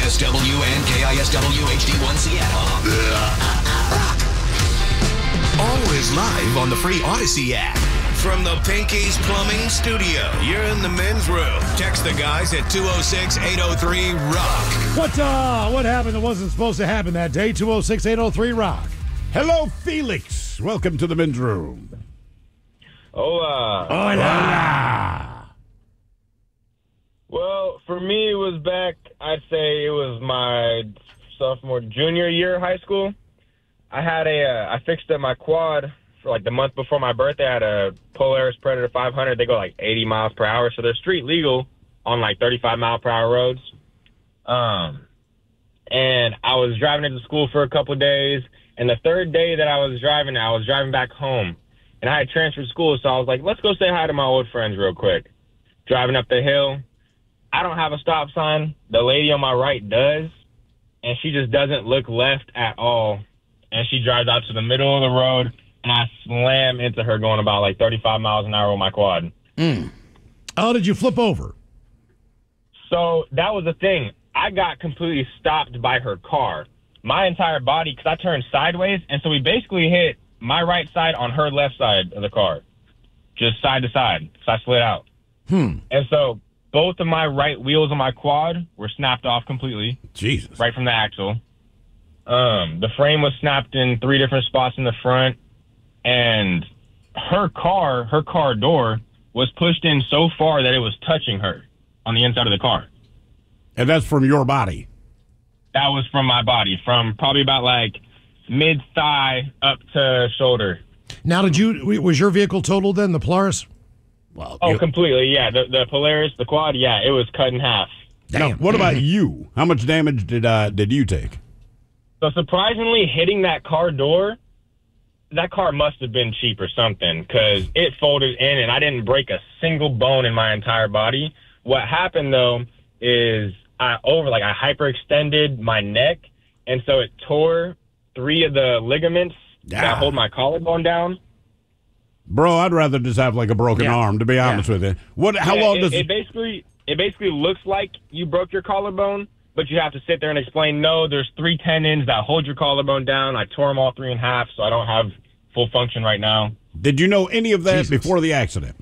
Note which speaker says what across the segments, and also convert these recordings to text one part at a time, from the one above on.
Speaker 1: KISW and KISW HD1 Seattle. Always live on the free Odyssey app. From the Pinky's Plumbing Studio, you're in the men's room. Text the guys at 206-803-ROCK.
Speaker 2: What happened that wasn't supposed to happen that day? 206-803-ROCK. Hello, Felix. Welcome to the men's room.
Speaker 3: Hola.
Speaker 2: Hola.
Speaker 3: Well, for me, it was back, I'd say it was my junior year of high school. I fixed up my quad for like the month before my birthday. I had a Polaris Predator 500. They go like 80 miles per hour, so they're street legal on like 35 mile per hour roads. And I was driving into school for a couple of days, and the third day that I was driving back home, and I had transferred school, so I was like, let's go say hi to my old friends real quick. Driving up the hill, I don't have a stop sign. The lady on my right does, and she just doesn't look left at all, and she drives out to the middle of the road, and I slam into her going about like 35 miles an hour with my quad.
Speaker 2: How did you flip over?
Speaker 3: So that was the thing. I got completely stopped by her car. My entire body, because I turned sideways, and so we basically hit my right side on her left side of the car, just side to side. So I slid out. And so both of my right wheels on my quad were snapped off completely.
Speaker 2: Jesus.
Speaker 3: Right from the axle. The frame was snapped in 3 different spots in the front, and her car door was pushed in so far that it was touching her on the inside of the car.
Speaker 2: And that's from your body?
Speaker 3: That was from my body, from probably about like mid-thigh up to shoulder.
Speaker 2: Now, was your vehicle totaled then, the Polaris? Well,
Speaker 3: completely, yeah. The Polaris, the quad, yeah, it was cut in half.
Speaker 2: Damn.
Speaker 4: Now, what about you? How much damage did you take?
Speaker 3: So surprisingly, hitting that car door, that car must have been cheap or something, because it folded in and I didn't break a single bone in my entire body. What happened, though, is I hyperextended my neck, and so it tore 3 of the ligaments that hold my collarbone down.
Speaker 4: Bro, I'd rather just have like a broken arm, to be honest with you. How long does
Speaker 3: it basically looks like you broke your collarbone, but you have to sit there and explain, no, there's 3 tendons that hold your collarbone down. I tore them all 3 in half, so I don't have full function right now.
Speaker 4: Did you know any of that before the accident?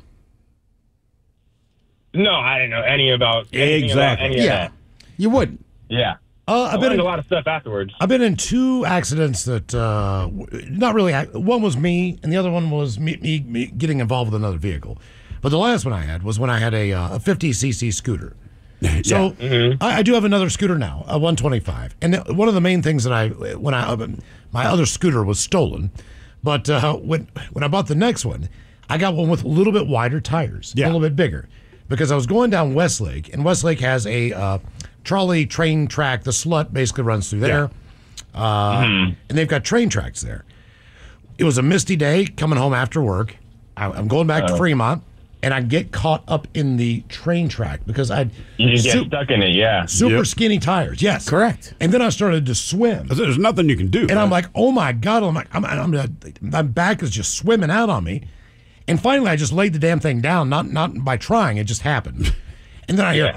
Speaker 3: No, I didn't know any about any of that.
Speaker 5: You wouldn't.
Speaker 3: Yeah. I learned a lot of stuff afterwards.
Speaker 2: I've been in 2 accidents that, not really, one was me, and the other one was me getting involved with another vehicle. But the last one I had was when I had a 50cc scooter. So I do have another scooter now, a 125. And one of the main things that my other scooter was stolen, but when I bought the next one, I got one with a little bit wider tires, a little bit bigger, because I was going down Westlake, and Westlake has a trolley train track. The Slut basically runs through there, and they've got train tracks there. It was a misty day coming home after work. I'm going back to Fremont, and I get caught up in the train track because
Speaker 3: you just get stuck in it,
Speaker 2: super skinny tires. Yes,
Speaker 5: correct.
Speaker 2: And then I started to swim.
Speaker 4: There's nothing you can do.
Speaker 2: And I'm like, oh my God! My back is just swimming out on me. And finally, I just laid the damn thing down, not by trying. It just happened. And then I hear,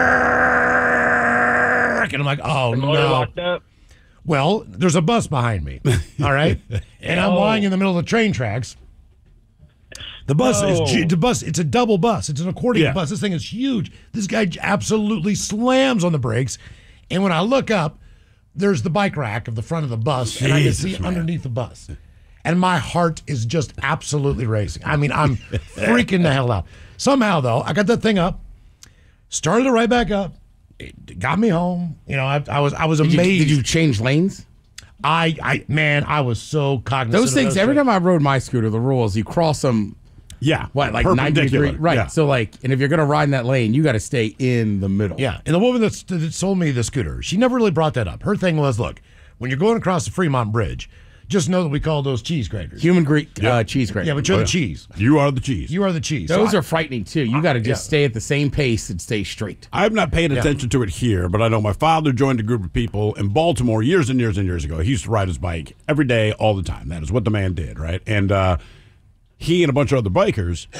Speaker 2: and I'm like, oh no.
Speaker 3: Locked up?
Speaker 2: Well, there's a bus behind me. All right, and I'm lying in the middle of the train tracks. The bus it's a double bus. It's an accordion bus. This thing is huge. This guy absolutely slams on the brakes, and when I look up, there's the bike rack of the front of the bus, and I can see underneath the bus. And my heart is just absolutely racing. I mean, I'm freaking the hell out. Somehow, though, I got that thing up, started it right back up. It got me home. You know, I was amazed.
Speaker 5: Did you change lanes?
Speaker 2: I was so cognizant.
Speaker 5: Those things. Every time I rode my scooter, the rule is you cross them.
Speaker 4: Yeah,
Speaker 5: what, like 90 degrees? Right. Yeah. So, like, and if you're going to ride in that lane, you got to stay in the middle.
Speaker 2: Yeah. And the woman that sold me the scooter, she never really brought that up. Her thing was, look, when you're going across the Fremont Bridge, just know that we call those cheese graters.
Speaker 5: Human Greek cheese graters.
Speaker 2: Yeah, but you're the cheese.
Speaker 4: You are the cheese.
Speaker 2: You are the cheese.
Speaker 5: Those are frightening, too. You got to just stay at the same pace and stay straight.
Speaker 4: I've not paid attention to it here, but I know my father joined a group of people in Baltimore years and years and years ago. He used to ride his bike every day, all the time. That is what the man did, right? And he and a bunch of other bikers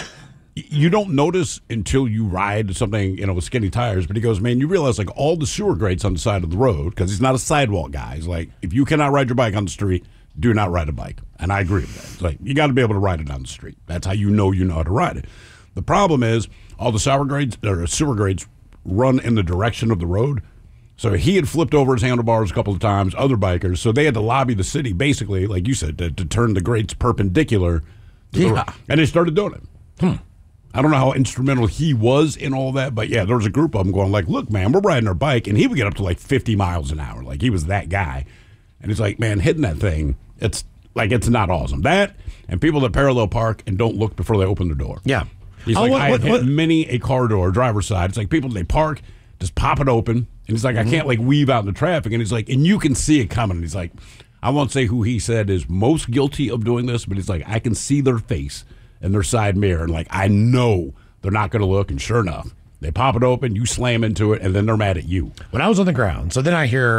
Speaker 4: You don't notice until you ride something, with skinny tires. But he goes, man, you realize like all the sewer grates on the side of the road, because he's not a sidewalk guy. He's like, if you cannot ride your bike on the street, do not ride a bike. And I agree with that. It's like, you got to be able to ride it on the street. That's how you know how to ride it. The problem is all the sewer grates run in the direction of the road. So he had flipped over his handlebars a couple of times, other bikers. So they had to lobby the city, basically, like you said, to turn the grates perpendicular to the road. And they started doing it. I don't know how instrumental he was in all that, but yeah, there was a group of them going like, look, man, we're riding our bike. And he would get up to like 50 miles an hour. Like he was that guy. And he's like, man, hitting that thing, it's not awesome. That and people that parallel park and don't look before they open their door.
Speaker 2: Yeah.
Speaker 4: He's like, I have hit many a car door, driver's side. It's like people, they park, just pop it open. And he's like, I can't like weave out in the traffic. And he's like, and you can see it coming. And he's like, I won't say who he said is most guilty of doing this, but he's like, I can see their face in their side mirror. And like, I know they're not going to look. And sure enough, they pop it open, you slam into it, and then they're mad at you.
Speaker 2: When I was on the ground, so then I hear